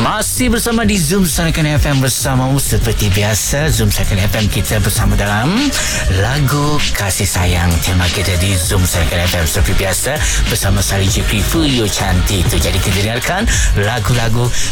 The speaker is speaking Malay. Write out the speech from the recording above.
Masih bersama di Zoom Sarakan FM bersamamu seperti biasa. Zoom Sarakan FM kita bersama dalam lagu kasih sayang. Tema kita di Zoom Sarakan FM seperti biasa bersama Sari Jepri Fuyo Cantik tu. Jadi kita dengarkan lagu-lagu